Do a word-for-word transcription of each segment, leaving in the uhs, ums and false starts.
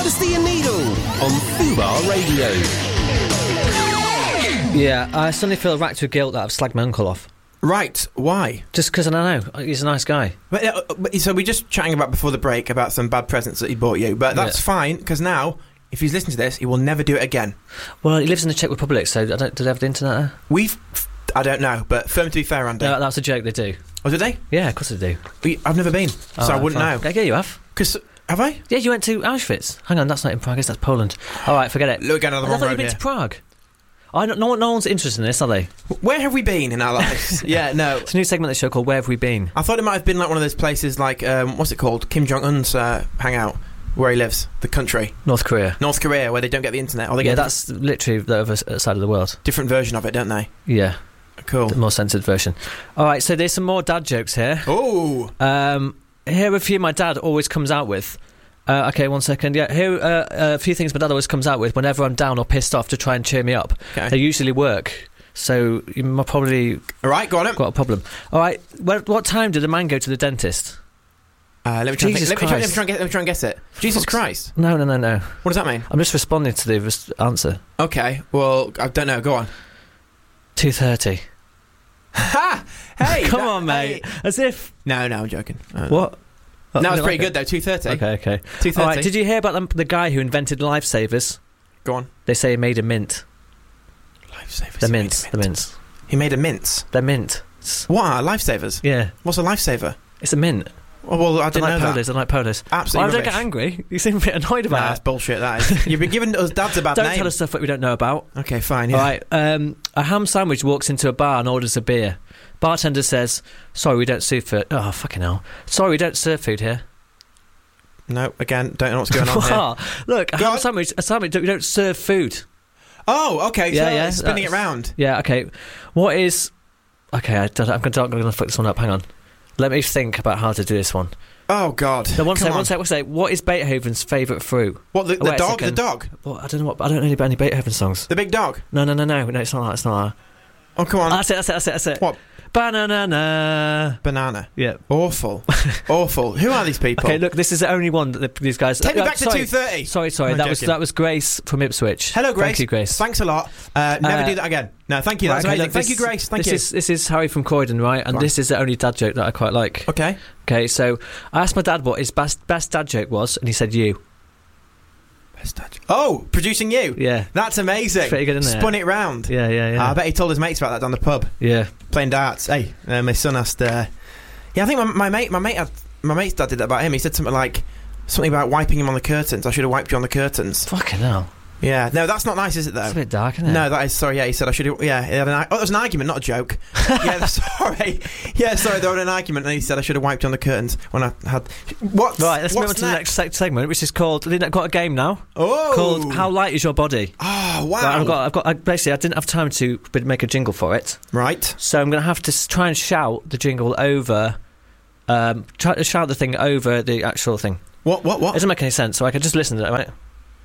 Honesty and Needle on Fubar Radio. Yeah, I suddenly feel racked with guilt that I've slagged my uncle off. Right, why? Just because I don't know, he's a nice guy. But, uh, but, so we're just chatting about before the break about some bad presents that he bought you, but that's Yeah. fine, because now, if he's listening to this, he will never do it again. Well, he lives in the Czech Republic, so I don't, do they have the internet there? We've... I don't know, but firm to be fair, Andy. No, that's a joke, they do. Oh, did they? Yeah, of course they do. We, I've never been, Oh, so I wouldn't fine. know. Yeah, you have. Because... Have I? Yeah, you went to Auschwitz. Hang on, that's not in Prague, I guess that's Poland. All right, forget it. Look, another I wrong thought road you've been here. to Prague. I don't, no, one- no one's interested in this, are they? Where have we been in our lives? Yeah, no. It's a new segment of the show called Where Have We Been? I thought it might have been like one of those places like, um, what's it called? Kim Jong-un's uh, hangout, where he lives, the country. North Korea. North Korea, where they don't get the internet. Or they Yeah, get that's literally the other s- side of the world. a different version of it, don't they? Yeah, Cool. the more censored version. All right, so there's some more dad jokes here. Oh! Um, here are a few my dad always comes out with. Uh, okay, one second. Yeah, here are uh, a few things my dad always comes out with whenever I'm down or pissed off to try and cheer me up. Okay. They usually work, so you might probably All right, go on. got a problem. All right, where, what time did the man go to the dentist? Uh, let me try and Jesus think- let me try- let me Christ. try and get- let me try and guess it. Jesus Fuck's- Christ. No, no, no, no. What does that mean? I'm just responding to the res- answer. Okay, well, I don't know. Go on. two thirty. Ha! Hey! Come that- on, mate. hey. As if... No, no, I'm joking. Uh, What? No, it's I pretty like good, though. two thirty. it. Okay, okay. two thirty. All right, did you hear about the, the guy who invented lifesavers? Go on. They say he made a mint. Lifesavers. They're He made mints. a The mints. He made a mince. They're mint. It's- What are lifesavers? yeah, What's a lifesaver? it's a mint. Oh, well, I I didn't like know that. polos. I like polos. Absolutely Well, don't rubbish. get angry. You seem a bit annoyed Nah, about that's it. bullshit, that is. You've been giving us dads a bad Don't name. tell us stuff that we don't know about. Okay, fine, yeah. All right. Um, a ham sandwich walks into a bar and orders a beer. Bartender says, "Sorry, we don't serve food." Oh, fucking hell! Sorry, we don't serve food here. No, again, don't know what's going on here. What? Look, a Go ham on. sandwich. A sandwich. We don't serve food. Oh, okay, Yeah, so yeah, spinning it that's- round. Yeah. Okay. What is? Okay, I don't, I'm going to I'm going to fuck this one up. Hang on. Let me think about how to do this one. Oh, God. No, one Come sec, on. one sec, one sec. What is Beethoven's favourite fruit? What, the, Oh, the wait a dog? The second. dog? Well, I don't know what. I don't know about any Beethoven songs. The big dog? No, no, no, no, no. It's not that. It's not that. Oh, come on. That's it. That's it. That's it. That's it. What? Banana. Banana. Yeah. Awful. Awful. Who are these people? Okay, look, this is the only one that the, these guys. Take me uh, back to sorry. two thirty. Sorry, sorry. I'm that was joking. that was Grace from Ipswich. Hello, Grace. Thank you, Grace. Thanks a lot. Uh, never Uh, do that again. No, thank you. That's Right, okay, amazing. look, Thank this- you, Grace. Thank this you. Is, this is Harry from Croydon, right? And Go on. this is the only dad joke that I quite like. Okay. Okay, so I asked my dad what his best best dad joke was, and he said you. Best dad joke. Oh, producing you. Yeah. That's amazing. It's pretty good, isn't it? Spun it round. Yeah, yeah, yeah. I bet he told his mates about that down the pub, yeah. playing darts. Hey, uh, my son asked. Uh, yeah, I think my, my mate, my mate, had, my mate's dad did that about him. He said something like something about wiping him on the curtains. I should have wiped you on the curtains. Fucking hell. Yeah, no, that's not nice, is it though? It's a bit dark, isn't it? No, that is sorry. Yeah, he said I should. have... Yeah, he had an, oh, it was an argument, not a joke. yeah, sorry. Yeah, sorry. They were an argument, and he said I should have wiped on the curtains when I had. What? Right, let's move on What's to the next seg- segment, which is called. We've got a game now Oh, called "How Light Is Your Body." Oh wow! Right, I've got, I've got. I, basically, I didn't have time to b- make a jingle for it, Right. so I'm going to have to s- try and shout the jingle over. Um, try to shout the thing over the actual thing. What? What? It What? doesn't make any sense, so I can just listen to it, right?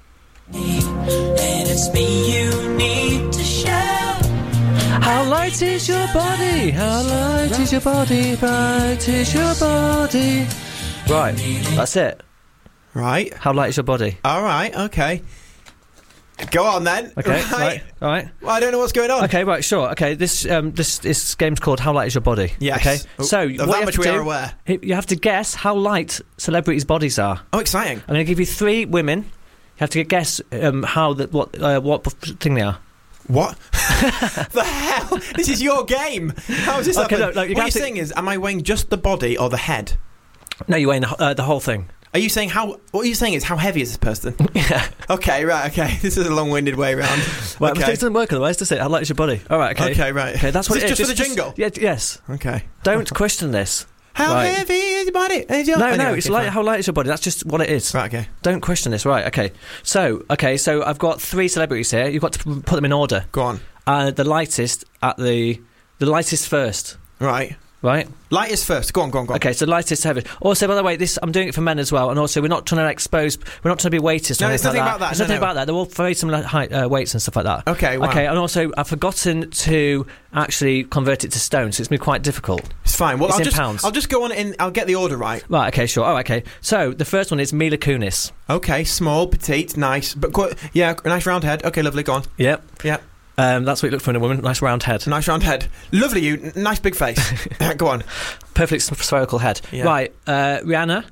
And it's me you need to shout. How light is your body? How light is your body? Bright is your body. Right, that's it. Right. How light is your body? All right. Okay. Go on then. Okay, Right. right, all right. Well, I don't know what's going on. Okay, right, sure. Okay, this um, this this game's called "How Light Is Your Body." Yes. Okay, Oh, so of what that you have much to we do, are aware. you have to guess how light celebrities' bodies are. Oh, exciting. I'm going to give you three women. You have to guess um, how the, what uh, what thing they are. What? the hell? This is your game. How is this Okay, happening? look, look, you what have you're to- saying is, am I weighing just the body or the head? No, you're weighing the, uh, the whole thing. Are you saying how? What you're saying is how heavy is this person? Yeah. Okay, right. Okay, this is a long-winded way around. Well, okay. it doesn't work otherwise, does it? How light is your body? All right. Okay. Okay, right. Okay, that's what Is it this is. just for the jingle? Yeah. Yes. Okay. Don't question this. How Right. heavy is your body? Is your- No, Anyway, no. It's okay, light. fine. How light is your body? That's just what it is. Right. Okay. Don't question this. Right. Okay. So, okay. So I've got three celebrities here. You've got to p- put them in order. Go on. Uh, the lightest at the the lightest first. Right. right? Lightest first. Go on, go on, go on. Okay, so lightest to heaviest. Also, by the way, this I'm doing it for men as well, and also we're not trying to expose. We're not trying to be weightest. No, or there's anything nothing like about that. There's No, nothing no. about that. They're all very similar height, uh, weights and stuff like that. Okay, wow. Okay, and also I've forgotten to actually convert it to stone, so it's been quite difficult. It's fine. Well, It's I'll in just pounds. I'll just go on in. I'll get the order right. Right. Okay. Sure. Oh. Okay. So the first one is Mila Kunis. Okay, small, petite, nice, but quite, yeah, nice round head. Okay, lovely. Go on. Yep. Yeah, Um, that's what you look for in a woman. Nice round head. nice round head. Lovely, you. N- Nice big face. Go on. Perfect spherical head. Yeah. Right. Uh, Rihanna.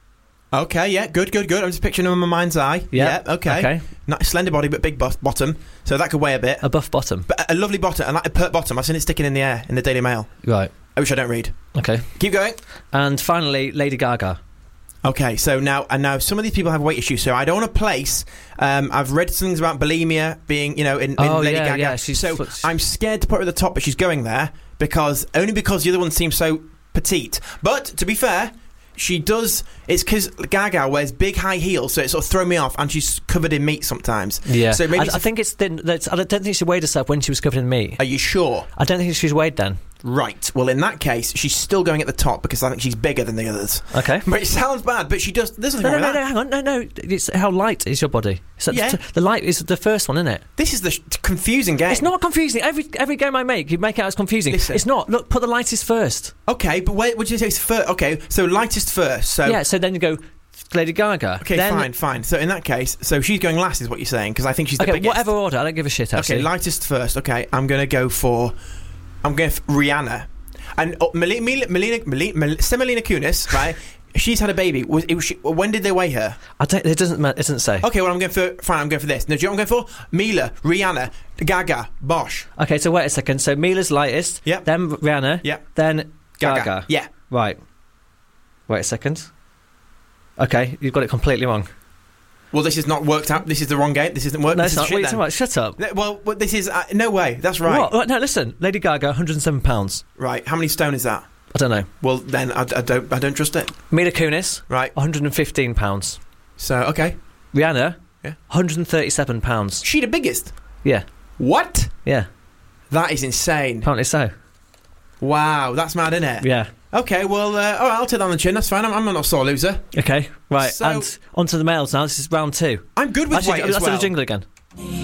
Okay, yeah, good, good, good. I'm just picturing them in my mind's eye. Yeah. Yeah, okay. Okay. Nice, slender body, but big bus- bottom, so that could weigh a bit. A buff bottom. But a, a lovely bottom, and like a pert bottom. I've seen it sticking in the air in the Daily Mail, Right. which I don't read. Okay. Keep going. And finally, Lady Gaga. Okay, so now and now some of these people have weight issues, so I don't want to place. Um, I've read things about bulimia being, you know, in, in Oh, Lady yeah, Gaga. yeah, she's so foot- I'm scared to put her at the top, but she's going there because only because the other one seems so petite. But to be fair, she does. It's because Gaga wears big high heels, so it sort of throw me off, and she's covered in meat sometimes. Yeah. So maybe I, it's I a- think it's, the, that's, I don't think she weighed herself when she was covered in meat. Are you sure? I don't think she was weighed then. Right. Well, in that case, she's still going at the top because I think she's bigger than the others. Okay. But it sounds bad. But she does. There's nothing No, no, wrong no, with no, that. hang on. No, no. It's how light is your body? It's that- Yeah. The light is the first one, isn't it? This is the sh- confusing game. It's not confusing. Every every game I make, you make it out as confusing. Listen. It's not. Look, put the lightest first. Okay, but wait. Would you say it's first? Okay, so lightest first. So Yeah, so then you go Lady Gaga. Okay, then, fine, fine. So in that case, so she's going last, is what you're saying? Because I think she's the Okay, biggest. whatever order. I don't give a shit, actually. Okay, lightest first. Okay, I'm going to go for. I'm going for Rihanna, and oh, Melina, Melina, Melina, Melina, Semolina Kunis, right? She's had a baby. Was, it was she, when did they weigh her? I don't, it doesn't. ma- It doesn't say. Okay, well I'm going for. Fine, I'm going for this. No, do you know what I'm going for? Mila, Rihanna, Gaga, Bosch. Okay, so wait a second. So Mila's lightest. Yep. Then Rihanna. Yep. Then Gaga. Gaga. Yeah. Right. Wait a second. Okay, you've got it completely wrong. Well, this is not worked out. This is the wrong game. This isn't worked. No, this it's not. is What are you shit talking then. about? Shut up. No, Well, well, this is uh, no way. That's right. What? What? No, listen. Lady Gaga, one hundred and seven pounds. Right. How many stone is that? I don't know. Well, then I, I don't. I don't trust it. Mila Kunis, Right. one hundred and fifteen pounds. So okay. Rihanna, Yeah. one hundred and thirty-seven pounds. She the biggest. Yeah. What? Yeah. That is insane. Apparently so. Wow, that's mad, isn't it? Yeah. Okay, well, uh, all right, I'll take that on the chin. That's fine. I'm, I'm not a sore loser. Okay. Right. So- and on to the males now. This is round two. I'm good with Actually, weight let's as do well. the jingle again.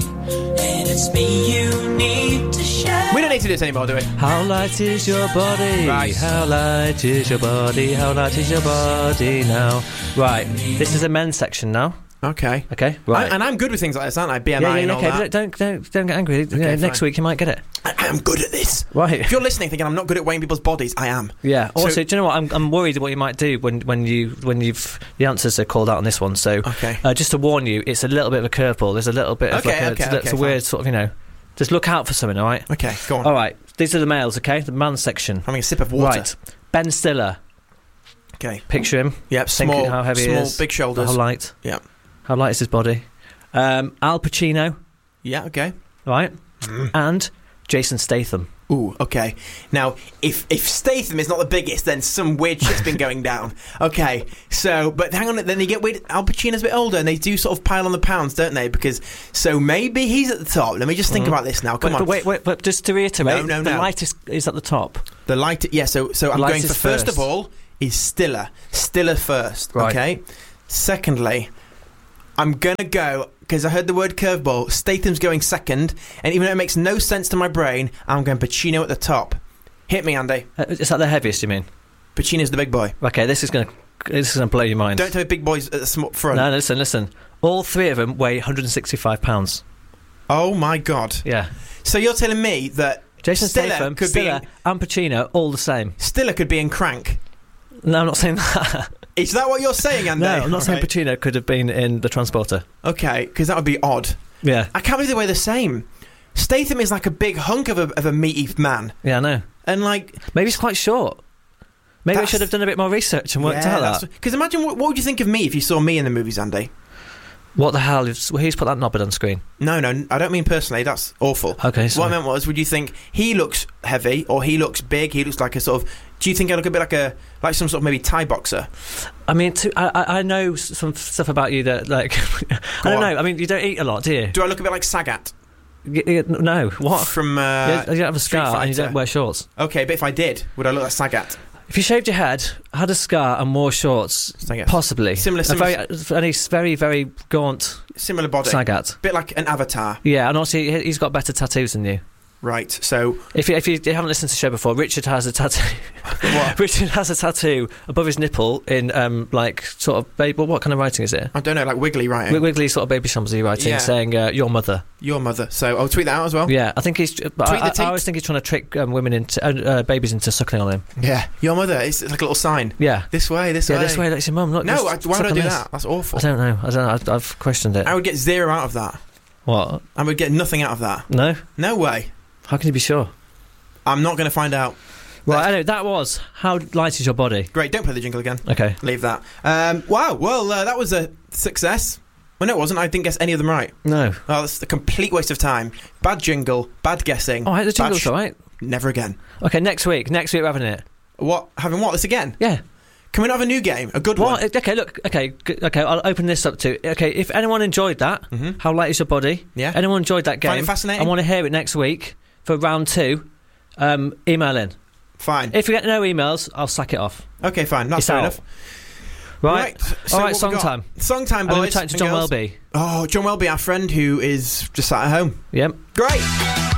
And it's me you need to show. We don't need to do this anymore, do we? How light is your body? Right. How light is your body? How light is your body now? Right. This is a men's section now. Okay. Okay. Right. I, and I'm good with things like this, aren't I? B M I yeah, yeah, and yeah, all okay. that. Don't, don't don't get angry. Yeah, next fine. week you might get it. I, I am good at this. Right. If you're listening thinking I'm not good at weighing people's bodies, I am. Yeah. So- Also, do you know what? I'm I'm worried what you might do when when you when you've the answers are called out on this one. So Okay. uh, just to warn you, it's a little bit of a curveball. There's a little bit of Okay, like a, okay, it's, a- it's okay, a weird sort of, you know. Just look out for something. All right. Okay, go on. All right. These are the males. Okay. The man section. Having a sip of water. Right. Ben Stiller. Okay. Picture him. Yep, Think small, how heavy he small, is. big shoulders. How light? Yep. How light is his body? Um, Al Pacino, Yeah, okay. right? And Jason Statham. Ooh, okay. Now, if if Statham is not the biggest, then some weird shit's been going down. Okay, so, but hang on, then you get weird. Al Pacino's a bit older, and they do sort of pile on the pounds, don't they? Because, so maybe he's at the top. Let me just think Mhm. about this now. Come But, on. but wait, wait, but just to reiterate, No, no, the no. lightest is at the top. The light, yeah, so, so I'm going Lightest for, first, first. of all, is Stiller. Stiller first, Right. okay? Secondly, I'm going to go, because I heard the word curveball, Statham's going second, and even though it makes no sense to my brain, I'm going Pacino at the top. Hit me, Andy. Uh, is that the heaviest, you mean? Pacino's the big boy. Okay, this is going to this is going to blow your mind. Don't tell me big boys at the sm- front. No, no, listen, listen. All three of them weigh one hundred and sixty-five pounds. Oh my god. Yeah. So you're telling me that Jason Stiller Statham, could Stiller, be in, and Pacino, all the same. Stiller could be in Crank. No, I'm not saying that. Is that what you're saying, Andy? No, I'm not saying Right. Pacino could have been in The Transporter. Okay, because that would be odd. Yeah. I can't believe they weigh the same. Statham is like a big hunk of a, of a meaty man. Yeah, I know. And like... Maybe he's quite short. Maybe I That's- should have done a bit more research and worked out that. Because imagine, what, what would you think of me if you saw me in the movies, Andy? What the hell? Is, who's put that knobhead on screen? No, no, I don't mean personally. That's awful. Okay, What sorry. I meant was, would you think he looks heavy or he looks big? He looks like a sort of... Do you think I look a bit like a like some sort of maybe Thai boxer? I mean, to, I, I- I know some stuff about you that, like, I don't on. know. I mean, you don't eat a lot, do you? Do I look a bit like Sagat? Y- y- no, what? From uh, you, you don't have a Street scar and you Fighter. don't wear shorts. Okay, but if I did, would I look like Sagat? If you shaved your head, had a scar and wore shorts, Sagat. possibly. Similar- A similar- very, and he's very, very gaunt Similar body. Sagat. Bit like an avatar. Yeah, and also he- he's got better tattoos than you. Right, so... If you, if you haven't listened to the show before, Richard has a tattoo. What? Richard has a tattoo above his nipple in, um, like, sort of... Baby, well, what kind of writing is it? I don't know, like wiggly writing. Wi- Wiggly sort of baby shamsy writing, Yeah. saying, uh, your mother. Your mother. So I'll tweet that out as well. Yeah, I think he's... But Tweet I, the I, I always teat. think he's trying to trick um, women into... Uh, uh, babies into suckling on him. Yeah. Your mother. It's, it's like a little sign. Yeah. This way, this Yeah, way. this way, that's your mum. Look, No, just I, why suck would I on do this. that? That's awful. I don't know. I don't know. I've, I've questioned it. I would get zero out of that. What? I would get nothing out of that. No? No way. How can you be sure? I'm not going to find out. Right, anyway, that was How Light Is Your Body? Great, don't play the jingle again. Okay. Leave that. Um, wow, well, uh, that was a success. Well, no, it wasn't. I didn't guess any of them right. No. Oh, that's a complete waste of time. Bad jingle, bad guessing. Oh, the bad jingle's sh- all right. Never again. Okay, next week. Next week we're having it. What? Having what? This again? Yeah. Can we not have a new game? A good What? one? Okay, look. Okay, g- okay. I'll open this up to. Okay, if anyone enjoyed that, Mhm. How Light Is Your Body? Yeah. Anyone enjoyed that game? Find it fascinating? I want to hear it next week for round two. Um, email in. Fine. If we get no emails, I'll sack it off. Okay, fine. That's It's fair out. enough. Right. So all right. what we Song got? time. Song time, And then boys. we talk to and John girls. Welby. Oh, John Welby, our friend who is just sat at home. Yep. Great.